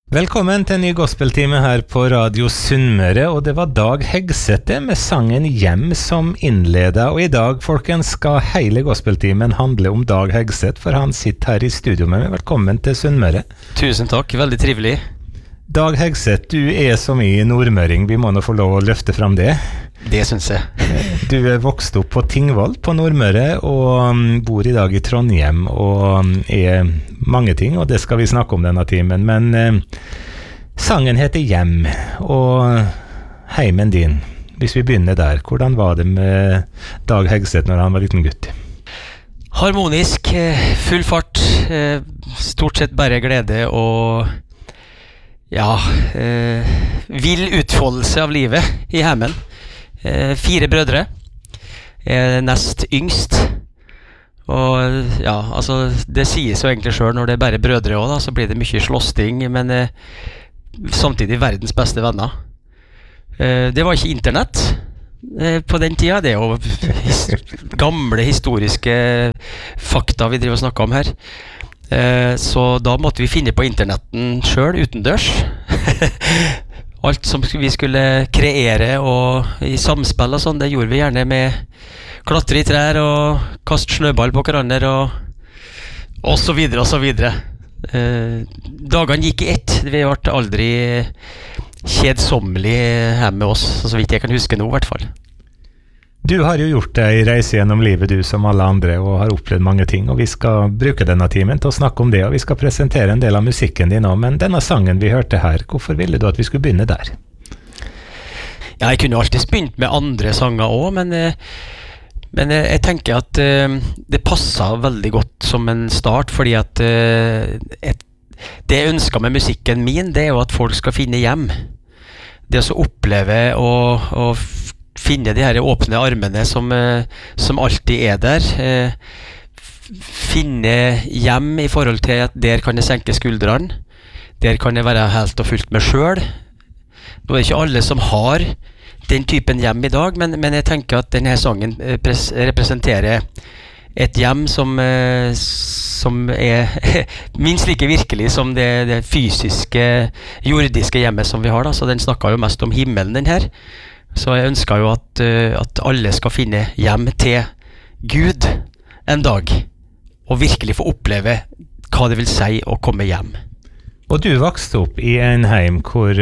Velkommen til en ny gospeltime her på Radio Sunnmøre, og det var Dag Hegseth med sangen Hjem som innleda, og i dag, folkens, skal hele gospeltimen handle om Dag Hegseth, for han sitter her i studio med meg. Velkommen til Sunnmøre. Tusen takk, veldig trivelig. Dag Hegseth, du som i nordmøring, vi må nå få lov å løfte fram det. Det synes jeg. Du vokst opp på Tingvoll på Nordmøre, og bor i dag i Trondheim, og mange ting, og det skal vi snakke om denne timen, men sangen heter Hjem, og heimen din. Hvis vi begynner der, hvordan var det med Dag Hegseth når han var liten gutt? Harmonisk, full fart, stort sett bare glede og vill utfoldelse av livet i heimen. 4 brødre, nest yngst, og det sies jo egentlig selv når det bare brødre også, så blir det mye slåssing, men samtidig verdens beste venner. Det var ikke internett på den tida, det jo gamle historiske fakta vi driver og snakker om her. Så da måtte vi finne på internetten selv, utendørs. Alt som vi skulle kreere og i samspill og sånn, det gjorde vi gjerne med klatre i trær og kaste snøball på hverandre og så videre og så videre. Dagene gikk i ett, vi ble aldri kjedsommelig hjemme med oss, så vidt jeg kan huske nå i hvert fall. Du har jo gjort en reise gjennom livet, du som alle andre, og har opplevd mange ting, og vi skal bruke denne timen til å snakke om det, og vi skal presentere en del av musikken din også, men denne sangen vi hørte her, hvorfor ville du at vi skulle begynne der? Ja, jeg kunne alltid begynt med andre sanger også, men jeg tenker at det passet veldig godt som en start, fordi at det jeg ønsker med musikken min, det jo at folk skal finne hjem. Det å oppleve og finne de her åpne armene som alltid der. Finne hjem i forhold til at der kan jeg senke skuldrene. Der kan jeg være helt og fullt meg selv. Nå det ikke alle som har den typen hjem i dag, men jeg tenker at denne sangen representerer et hjem som minst like virkelig som det fysiske, jordiske hjemmet som vi har da. Så den snakker jo mest om himmelen, den her. Så jeg ønsker jo at alle skal finne hjem til Gud en dag, og virkelig få oppleve hva det vil si å komme hjem. Og du vokste opp i en heim hvor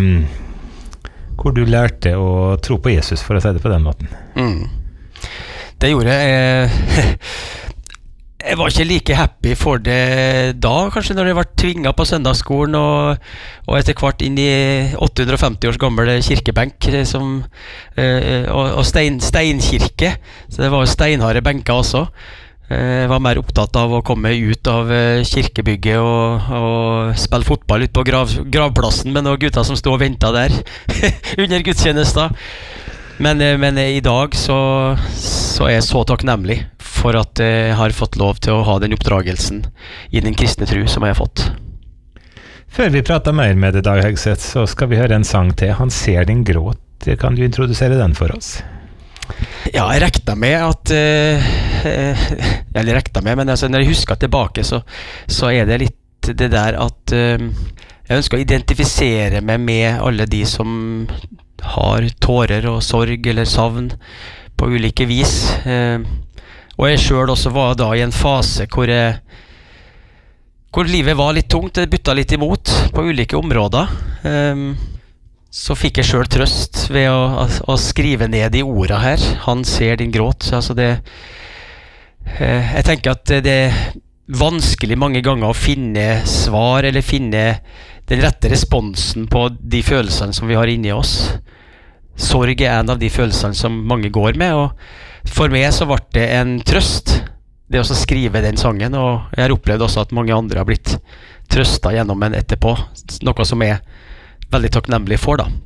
du lærte å tro på Jesus, for å si det på den måten. Det gjorde jeg. Jeg var ikke like happy for det da, kanskje når jeg var tvinget på søndagsskolen og etter hvert inn i 850 års gammel kirkebenk og steinkirke, så det var steinharde benker også. Jeg var mer opptatt av å komme ut av kirkebygget og spille fotball ut på gravplassen med noen gutter som stod og ventet der under gudstjenester. Men i dag så er jeg så takknemlig for at jeg har fått lov til å ha den oppdragelsen i den kristne tro som jeg har fått. Før vi prater mer med deg, Dag Hegseth, så skal vi høre en sang til. Han ser din gråt. Kan du introdusere den for oss? Ja, jeg regnet med at men når jeg husker tilbake så er det litt det der at jeg ønsker å identifisere meg med alle de som har tårer og sorg eller savn på ulike vis. Og jeg selv også var da i en fase hvor livet var litt tungt, det byttet litt imot på ulike områder. Så fikk jeg selv trøst ved å skrive ned de ordene her. Han ser din gråt. Altså jeg tenker at det er vanskelig mange ganger å finne svar eller finne den rette responsen på de følelsene som vi har inni oss. Sorg er en av de følelsene som mange går med, og for meg så ble det en trøst det å skrive den sangen, og jeg har opplevd også at mange andre har blitt trøstet gjennom den etterpå, noe som jeg er veldig takknemlig for da.